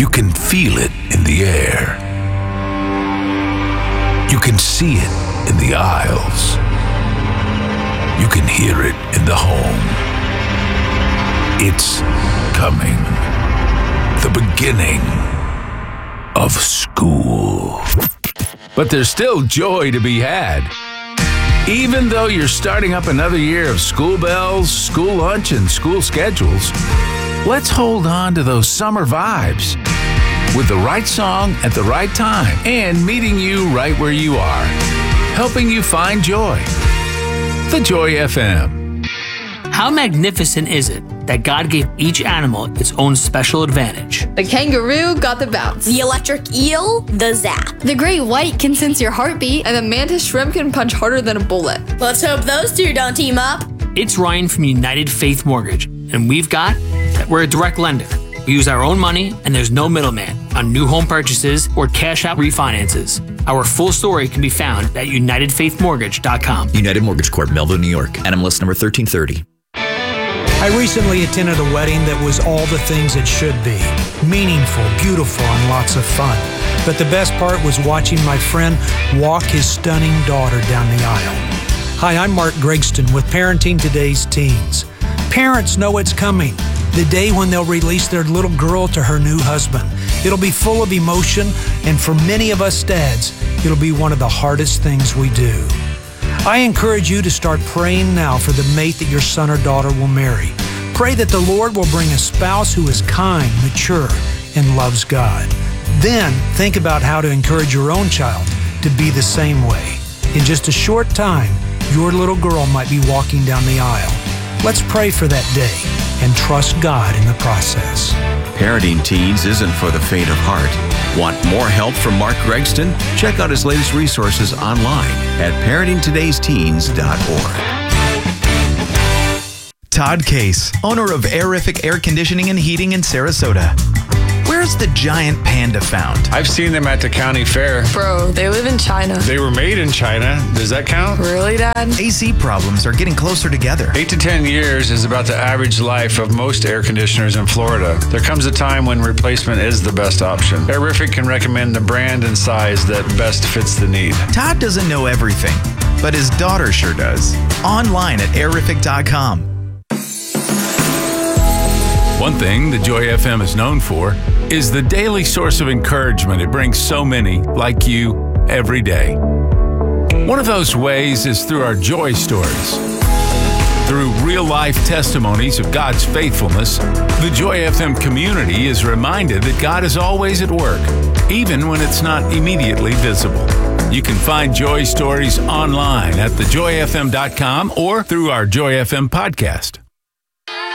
You can feel it in the air. You can see it in the aisles. You can hear it in the home. It's coming. The beginning of school. But there's still joy to be had. Even though you're starting up another year of school bells, school lunch, and school schedules, let's hold on to those summer vibes with the right song at the right time and meeting you right where you are, helping you find joy. The Joy FM. How magnificent is it that God gave each animal its own special advantage? The kangaroo got the bounce. The electric eel, the zap. The great white can sense your heartbeat. And the mantis shrimp can punch harder than a bullet. Let's hope those two don't team up. It's Ryan from United Faith Mortgage, and we're a direct lender. We use our own money, and there's no middleman on new home purchases or cash out refinances. Our full story can be found at UnitedFaithMortgage.com. United Mortgage Corp, Melville, New York. NMLS number 1330. I recently attended a wedding that was all the things it should be. Meaningful, beautiful, and lots of fun. But the best part was watching my friend walk his stunning daughter down the aisle. Hi, I'm Mark Gregston with Parenting Today's Teens. Parents know it's coming. The day when they'll release their little girl to her new husband. It'll be full of emotion, and for many of us dads, it'll be one of the hardest things we do. I encourage you to start praying now for the mate that your son or daughter will marry. Pray that the Lord will bring a spouse who is kind, mature, and loves God. Then think about how to encourage your own child to be the same way. In just a short time, your little girl might be walking down the aisle. Let's pray for that day and trust God in the process. Parenting teens isn't for the faint of heart. Want more help from Mark Gregston? Check out his latest resources online at parentingtodaysteens.org. Todd Case, owner of Airific Air Conditioning and Heating in Sarasota. Where's the giant panda found? I've seen them at the county fair. Bro, they live in China. They were made in China. Does that count? Really, Dad? AC problems are getting closer together. 8 to 10 years is about the average life of most air conditioners in Florida. There comes a time when replacement is the best option. Airific can recommend the brand and size that best fits the need. Todd doesn't know everything, but his daughter sure does. Online at airific.com. One thing the Joy FM is known for is the daily source of encouragement it brings so many like you every day. One of those ways is through our joy stories. Through real-life testimonies of God's faithfulness, the Joy FM community is reminded that God is always at work, even when it's not immediately visible. You can find Joy Stories online at thejoyfm.com or through our Joy FM podcast.